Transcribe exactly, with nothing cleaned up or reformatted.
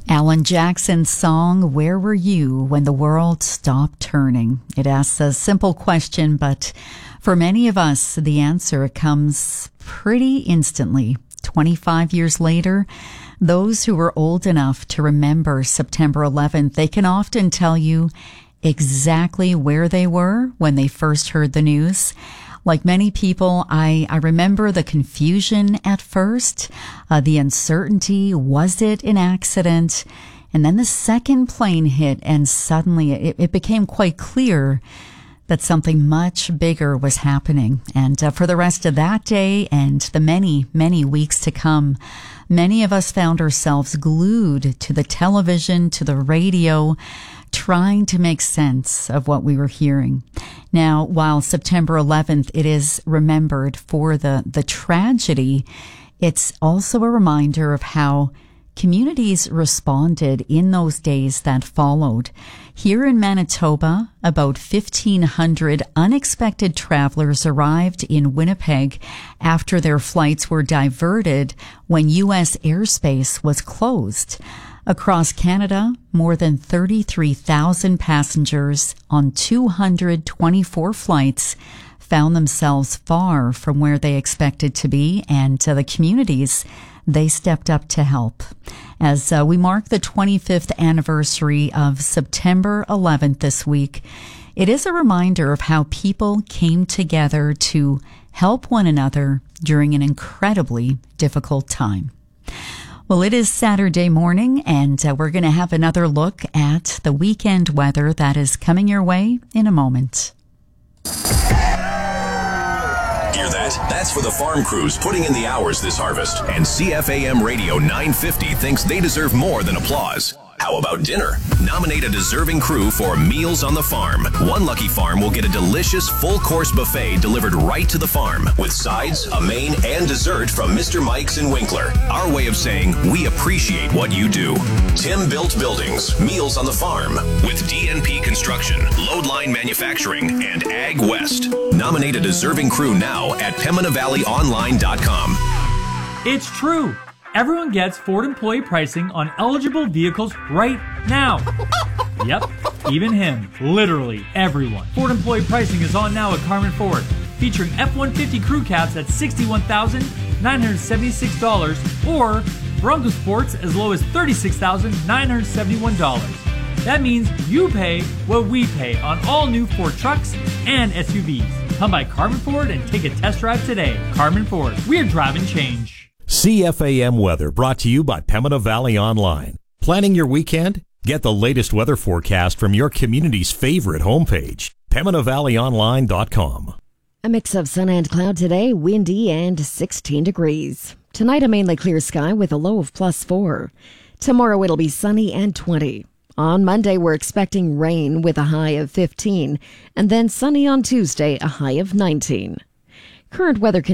Alan Jackson's song, Where Were You When the World Stopped Turning? It asks a simple question, but for many of us, the answer comes pretty instantly. twenty-five years later, those who were old enough to remember September eleventh, they can often tell you exactly where they were when they first heard the news. Like many people, I, I remember the confusion at first, uh, the uncertainty. Was it an accident? And then the second plane hit, and suddenly it, it became quite clear that something much bigger was happening. And uh, for the rest of that day and the many, many weeks to come, many of us found ourselves glued to the television, to the radio, trying to make sense of what we were hearing. Now, while September eleventh, it is remembered for the, the tragedy, it's also a reminder of how communities responded in those days that followed. Here in Manitoba, about fifteen hundred unexpected travelers arrived in Winnipeg after their flights were diverted when U S airspace was closed. Across Canada, more than thirty-three thousand passengers on two hundred twenty-four flights found themselves far from where they expected to be, and uh, the communities, they stepped up to help. As uh, we mark the twenty-fifth anniversary of September eleventh this week, it is a reminder of how people came together to help one another during an incredibly difficult time. Well, it is Saturday morning, and uh, we're going to have another look at the weekend weather that is coming your way in a moment. Hear that? That's for the farm crews putting in the hours this harvest. And C F A M Radio nine fifty thinks they deserve more than applause. How about dinner? Nominate a deserving crew for Meals on the Farm. One lucky farm will get a delicious full-course buffet delivered right to the farm with sides, a main, and dessert from Mister Mike's in Winkler. Our way of saying we appreciate what you do. Tim Built Buildings, Meals on the Farm with D N P Construction, Loadline Manufacturing, and Ag West. Nominate a deserving crew now at Pembina Valley Online dot com. It's true. Everyone gets Ford employee pricing on eligible vehicles right now. Yep, even him. Literally everyone. Ford employee pricing is on now at Carmen Ford, featuring F one fifty crew cabs at sixty-one thousand nine hundred seventy-six dollars or Bronco Sports as low as thirty-six thousand nine hundred seventy-one dollars. That means you pay what we pay on all new Ford trucks and S U Vs. Come by Carmen Ford and take a test drive today. Carmen Ford, we're driving change. C F A M Weather brought to you by Pembina Valley Online. Planning your weekend? Get the latest weather forecast from your community's favorite homepage, Pembina Valley Online dot com. A mix of sun and cloud today, windy and sixteen degrees. Tonight a mainly clear sky with a low of plus four. Tomorrow it'll be sunny and twenty. On Monday we're expecting rain with a high of fifteen, and then sunny on Tuesday, a high of nineteen. Current weather conditions